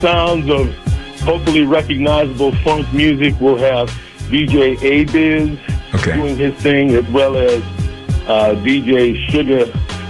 sounds of hopefully recognizable funk music. We'll have DJ A-Biz doing his thing, as well as DJ Sugar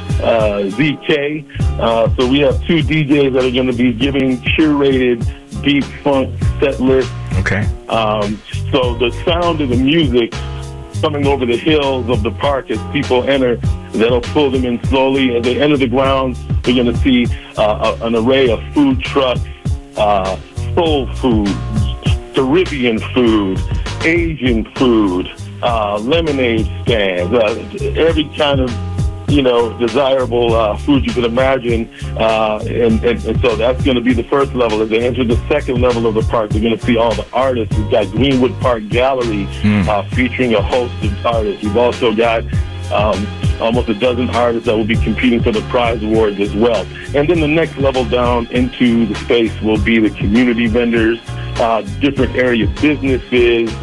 ZK. So we have two DJs that are going to be giving curated deep funk set lists. Okay. So the sound of the music coming over the hills of the park as people enter, that'll pull them in slowly. As they enter the grounds, they're going to see an array of food trucks, soul food, Caribbean food, Asian food, lemonade stands, every kind of desirable food you could imagine, and so that's going to be the first level. As they enter the second level of the park, they're going to see all the artists. We've got Greenwood Park Gallery featuring a host of artists. We've also got almost a dozen artists that will be competing for the prize awards as well. And then the next level down into the space will be the community vendors, different area businesses,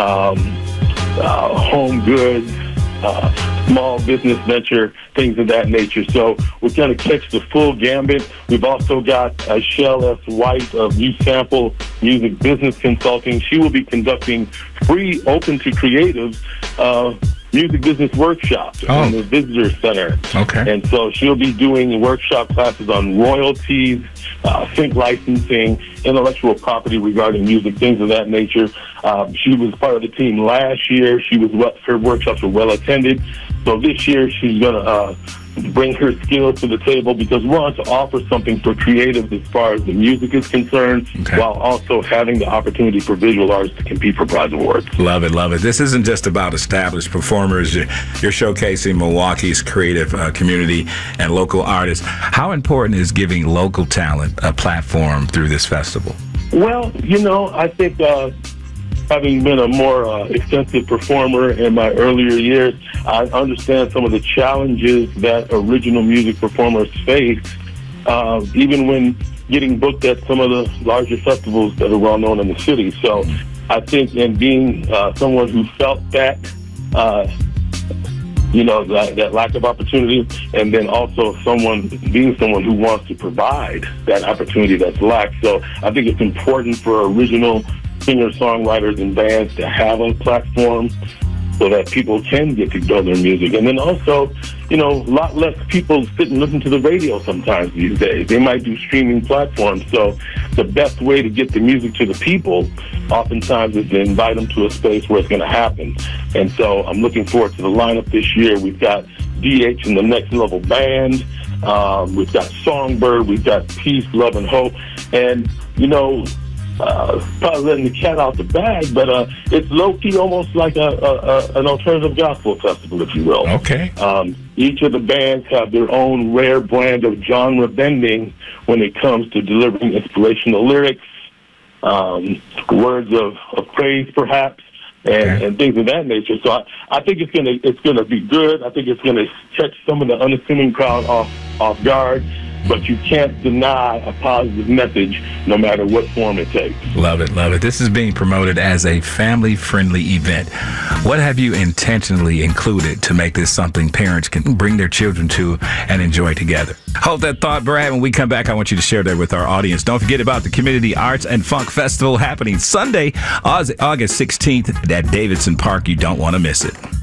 home goods, small business venture, things of that nature. So we're going to catch the full gambit. We've also got Shell S. White of New Sample Music Business Consulting. She will be conducting free, open to creatives, music business workshops in the visitor center. Okay. And so she'll be doing workshop classes on royalties, sync licensing, intellectual property regarding music, things of that nature. She was part of the team last year. Her workshops were well attended. So this year she's going to bring her skills to the table, because we want to offer something for creatives as far as the music is concerned, while also having the opportunity for visual artists to compete for prize awards. Love it, love it. This isn't just about established performers. You're showcasing Milwaukee's creative community and local artists. How important is giving local talent a platform through this festival? Well, I think having been a more extensive performer in my earlier years, I understand some of the challenges that original music performers face, even when getting booked at some of the larger festivals that are well known in the city. So I think in being someone who felt that, that lack of opportunity, and then also being someone who wants to provide that opportunity that's lacked. So I think it's important for original singer-songwriters and bands to have a platform so that people can get to grow their music. And then also, a lot less people sit and listen to the radio sometimes these days. They might do streaming platforms. So the best way to get the music to the people oftentimes is to invite them to a space where it's going to happen. And so I'm looking forward to the lineup this year. We've got DH and the Next Level Band. We've got Songbird. We've got Peace, Love, and Hope. And, probably letting the cat out the bag, but it's low-key, almost like an alternative gospel festival, if you will. Okay. Each of the bands have their own rare brand of genre bending when it comes to delivering inspirational lyrics, words of praise, perhaps, and things of that nature. So I think it's gonna be good. I think it's gonna catch some of the unassuming crowd off guard. But you can't deny a positive message no matter what form it takes. Love it, love it. This is being promoted as a family-friendly event. What have you intentionally included to make this something parents can bring their children to and enjoy together? Hold that thought, Brad. When we come back, I want you to share that with our audience. Don't forget about the Community Arts and Funk Festival happening Sunday, August 16th at Davidson Park. You don't want to miss it.